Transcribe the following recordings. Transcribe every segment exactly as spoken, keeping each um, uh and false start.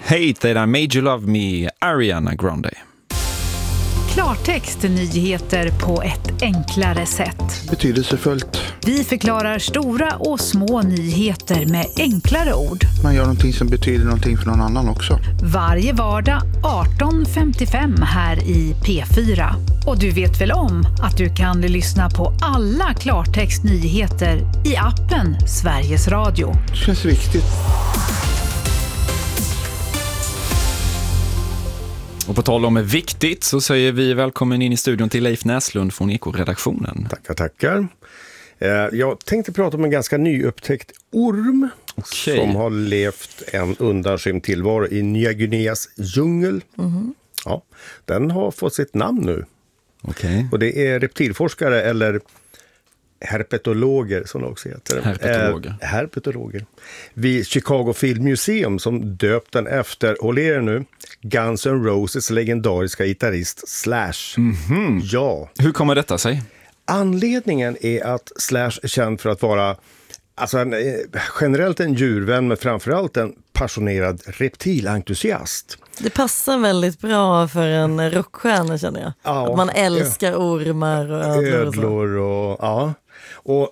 Hate That I Made You Love Me, Ariana Grande. Klartext, nyheter på ett enklare sätt. Betydelsefullt. Vi förklarar stora och små nyheter med enklare ord. Man gör någonting som betyder någonting för någon annan också. Varje vardag arton femtiofem här i P fyra. Och du vet väl om att du kan lyssna på alla Klartext nyheter i appen Sveriges Radio. Det känns viktigt. Och på tal om viktigt så säger vi välkommen in i studion till Leif Näslund från Eko-redaktionen. Tackar, tackar. Jag tänkte prata om en ganska nyupptäckt orm okay. som har levt en undanskymd tillvaro i Nya Guineas djungel. Mm-hmm. Ja, den har fått sitt namn nu. Okay. Och det är reptilforskare eller herpetologer som det också heter. Herpetologer. Eh, herpetologer. Vid Chicago Field Museum som döpt den efter, håll er nu, Guns N' Roses legendariska gitarrist Slash. Mm-hmm. Ja. Hur kommer detta sig? Anledningen är att Slash är känd för att vara alltså en, generellt en djurvän men framförallt en passionerad reptilentusiast. Det passar väldigt bra för en rockstjärna känner jag. Ja, att man älskar ö- ormar och ödlor. ödlor och, och, ja. och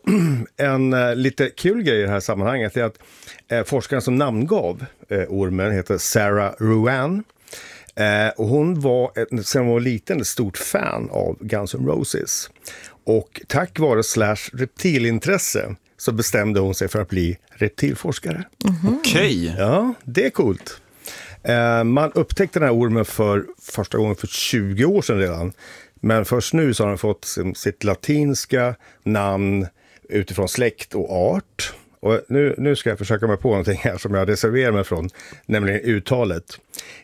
en uh, lite kul grej i det här sammanhanget är att uh, forskaren som namngav uh, ormen heter Sarah Ruan. Uh, och hon var, uh, sedan hon var liten, ett stort fan av Guns N' Roses. Och tack vare Slash reptilintresse så bestämde hon sig för att bli reptilforskare. Mm-hmm. Okej. Okay. Ja, det är coolt. Eh, man upptäckte den här ormen för första gången för tjugo år sedan redan. Men först nu så har den fått sitt latinska namn utifrån släkt och art. Och nu, nu ska jag försöka mig på någonting här som jag reserverar mig från. Nämligen uttalet.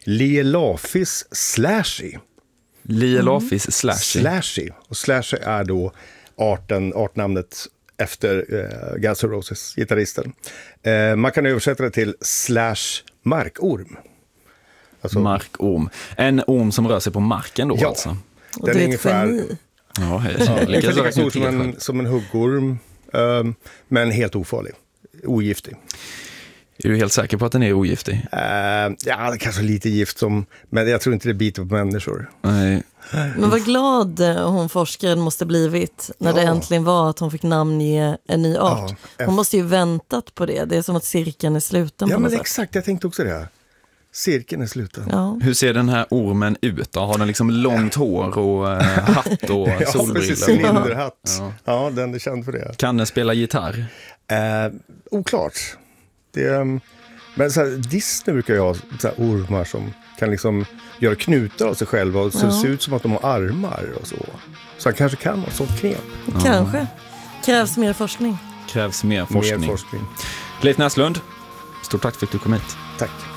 Lielaphis slashy. Lielaphis mm. slashy. Slashy. Och slashy är då arten, artnamnet efter eh, Guns N' Roses, gitarristen. Eh, man kan översätta det till slash markorm. Alltså, markorm. En orm som rör sig på marken då ja, alltså. Och den är ungefär... Ja, hej. Ja, lika lika stor som en, som en huggorm. Um, men helt ofarlig. Ogiftig. Är du helt säker på att den är ogiftig? Uh, ja, kanske lite gift som... Men jag tror inte det biter på människor. Nej. Men vad glad hon forskaren måste blivit när ja. det äntligen var att hon fick namnge en ny art. Ja, hon måste ju väntat på det. Det är som att cirkeln är sluten. Ja, men exakt. Jag tänkte också det här. Cirkeln är sluten. Ja. Hur ser den här ormen ut då? Har den liksom långt hår och äh, hatt och ja, solbrillor? Cylinderhatt. Ja. ja, den är känd för det. Kan den spela gitarr? Eh, oklart. Det, um, men så här, Disney brukar ju ha så här ormar som kan liksom göra knutar av sig själva och ja. ser ut som att de har armar och så. Så han kanske kan ha sånt knep. Ja. Kanske. Krävs mer forskning. Krävs mer forskning. Mer forskning. Leif Näslund, stort tack för att du kom hit. Tack.